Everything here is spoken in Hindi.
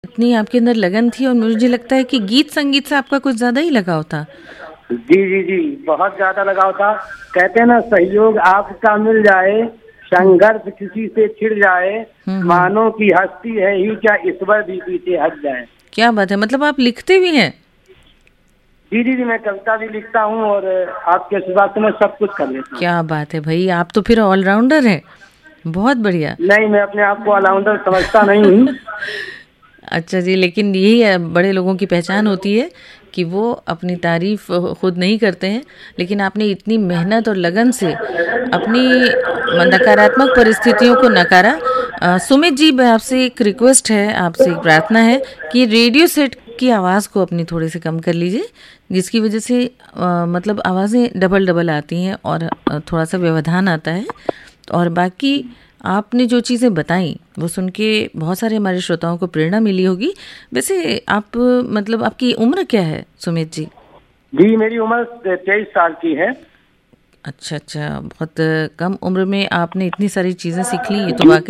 इतनी आपके अंदर लगन थी और मुझे लगता है कि गीत संगीत से आपका कुछ ज्यादा ही लगाव था। जी जी जी, बहुत ज्यादा लगाव था। कहते हैं ना, सहयोग आपका मिल जाए, संघर्ष किसी से छिड़ जाए, हम्म। मानो की हस्ती है ही क्या, ईश्वर भी पीछे हट जाए। क्या बात है, मतलब आप लिखते भी हैं? जी जी जी, मैं कविता भी लिखता हूँ और आपके सिवा से मैं सब कुछ कर लेता हूँ। क्या बात है भाई, आप तो फिर ऑलराउंडर हैं। बहुत बढ़िया। नहीं, मैं अपने आप को ऑलराउंडर समझता नहीं हूँ। अच्छा जी, लेकिन यही है, बड़े लोगों की पहचान होती है कि वो अपनी तारीफ खुद नहीं करते हैं, लेकिन आपने इतनी मेहनत और लगन से अपनी नकारात्मक परिस्थितियों को नकारा। सुमित जी, आपसे एक रिक्वेस्ट है, आपसे एक प्रार्थना है कि रेडियो सेट की आवाज़ को अपनी थोड़ी सी कम कर लीजिए, जिसकी वजह से मतलब आवाज़ें डबल डबल आती हैं और थोड़ा सा व्यवधान आता है। और बाकी आपने जो चीज़ें बताई वो सुन के बहुत सारे हमारे श्रोताओं को प्रेरणा मिली होगी। वैसे आप मतलब आपकी उम्र क्या है सुमित जी? जी, मेरी उम्र 23 साल की है। अच्छा अच्छा, बहुत कम उम्र में आपने इतनी सारी चीज़ें सीख ली, ये तो जी वाकई